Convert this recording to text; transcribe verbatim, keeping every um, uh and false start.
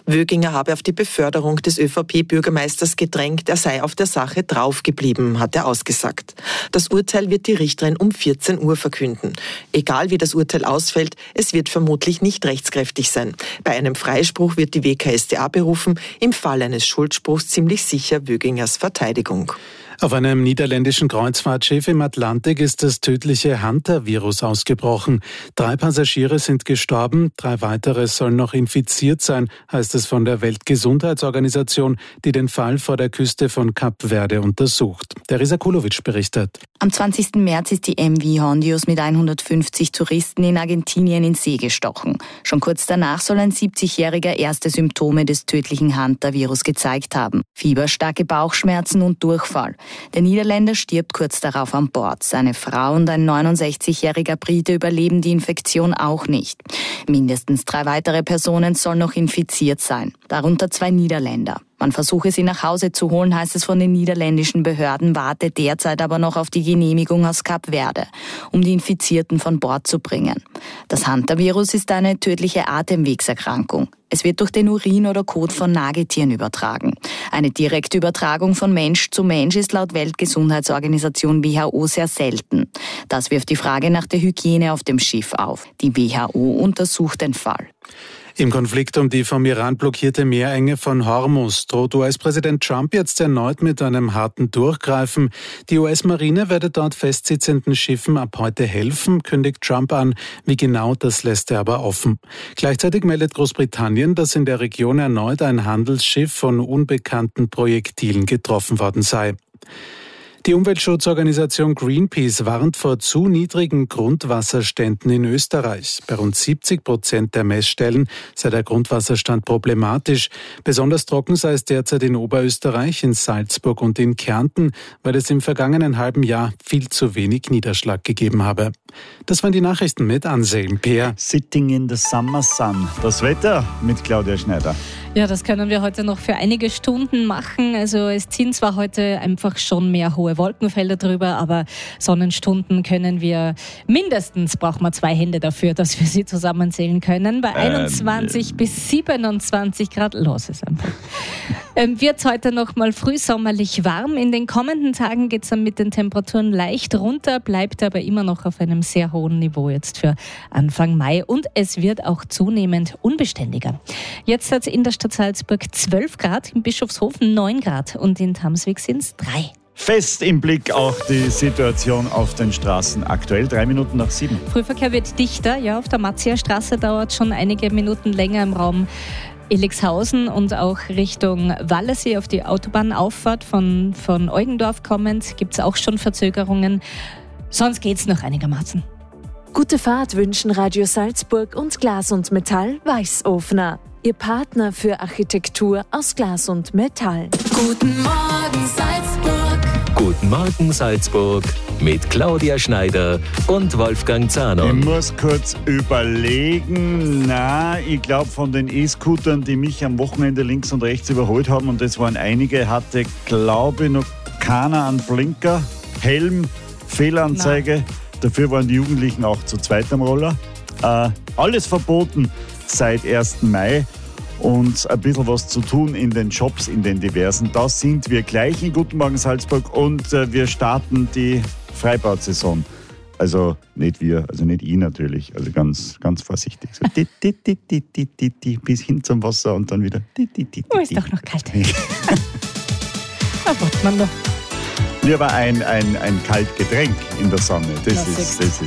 Wöginger habe auf die Beförderung des ÖVP-Bürgermeisters gedrängt, er sei auf der Sache draufgeblieben, hat er ausgesagt. Das Urteil wird die Richterin um vierzehn Uhr verkünden. Egal wie das Urteil ausfällt, es wird vermutlich nicht rechtskräftig sein. Bei einem Freispruch wird die W K S t A berufen, im Fall eines Schuldspruchs ziemlich sicher Wögingers Verteidigung. Auf einem niederländischen Kreuzfahrtschiff im Atlantik ist das tödliche Hunter-Virus ausgebrochen. Drei Passagiere sind gestorben, drei weitere sollen noch infiziert sein, heißt es von der Weltgesundheitsorganisation, die den Fall vor der Küste von Kap Verde untersucht. Teresa Kulovic berichtet. Am zwanzigsten März ist die M V Hondius mit hundertfünfzig Touristen in Argentinien in See gestochen. Schon kurz danach soll ein siebzigjähriger erste Symptome des tödlichen Hunter-Virus gezeigt haben. Fieber, starke Bauchschmerzen und Durchfall. Der Niederländer stirbt kurz darauf an Bord. Seine Frau und ein neunundsechzigjähriger Brite überleben die Infektion auch nicht. Mindestens drei weitere Personen sollen noch infiziert sein, darunter zwei Niederländer. Man versuche, sie nach Hause zu holen, heißt es von den niederländischen Behörden, warte derzeit aber noch auf die Genehmigung aus Kap Verde, um die Infizierten von Bord zu bringen. Das Hunter-Virus ist eine tödliche Atemwegserkrankung. Es wird durch den Urin oder Kot von Nagetieren übertragen. Eine direkte Übertragung von Mensch zu Mensch ist laut Weltgesundheitsorganisation W H O sehr selten. Das wirft die Frage nach der Hygiene auf dem Schiff auf. Die W H O untersucht den Fall. Im Konflikt um die vom Iran blockierte Meerenge von Hormuz droht U S-Präsident Trump jetzt erneut mit einem harten Durchgreifen. Die U S-Marine werde dort festsitzenden Schiffen ab heute helfen, kündigt Trump an. Wie genau, das lässt er aber offen. Gleichzeitig meldet Großbritannien, dass in der Region erneut ein Handelsschiff von unbekannten Projektilen getroffen worden sei. Die Umweltschutzorganisation Greenpeace warnt vor zu niedrigen Grundwasserständen in Österreich. Bei rund siebzig Prozent der Messstellen sei der Grundwasserstand problematisch. Besonders trocken sei es derzeit in Oberösterreich, in Salzburg und in Kärnten, weil es im vergangenen halben Jahr viel zu wenig Niederschlag gegeben habe. Das waren die Nachrichten mit Anselm Peer. Sitting in the summer sun. Das Wetter mit Claudia Schneider. Ja, das können wir heute noch für einige Stunden machen. Also es ziehen zwar heute einfach schon mehr hohe Wolkenfelder drüber, aber Sonnenstunden können wir mindestens, brauchen wir zwei Hände dafür, dass wir sie zusammenzählen können. Bei einundzwanzig ähm, bis siebenundzwanzig Grad, los ist einfach. Ähm, wird heute noch mal frühsommerlich warm. In den kommenden Tagen geht es dann mit den Temperaturen leicht runter, bleibt aber immer noch auf einem sehr hohen Niveau jetzt für Anfang Mai und es wird auch zunehmend unbeständiger. Jetzt hat es in der Stadt Salzburg zwölf Grad, in Bischofshofen neun Grad und in Tamswig sind es drei. Fest im Blick auch die Situation auf den Straßen aktuell. Drei Minuten nach sieben. Frühverkehr wird dichter. Ja, auf der Matzia-Straße dauert schon einige Minuten länger im Raum Elixhausen und auch Richtung Wallersee auf die Autobahnauffahrt von, von Eugendorf kommend gibt es auch schon Verzögerungen. Sonst geht es noch einigermaßen. Gute Fahrt wünschen Radio Salzburg und Glas und Metall Weißofner. Ihr Partner für Architektur aus Glas und Metall. Guten Morgen Salzburg. Guten Morgen Salzburg mit Claudia Schneider und Wolfgang Zahner. Ich muss kurz überlegen. Na, ich glaube von den E-Scootern, die mich am Wochenende links und rechts überholt haben, und das waren einige, hatte glaube ich noch keiner einen Blinker, Helm, Fehlanzeige. Nein. Dafür waren die Jugendlichen auch zu zweit am Roller. Äh, alles verboten seit ersten Mai und ein bisschen was zu tun in den Shops, in den diversen. Da sind wir gleich in Guten Morgen Salzburg und äh, wir starten die Freibad-Saison. Also nicht wir, also nicht ich natürlich, also ganz, ganz vorsichtig. So, di, di, di, di, di, di, di, bis hin zum Wasser und dann wieder. Di, di, di, di, oh, ist doch noch kalt. Da wartet man noch. Ja, aber ein, ein, ein Kaltgetränk in der Sonne, das, ist, das ist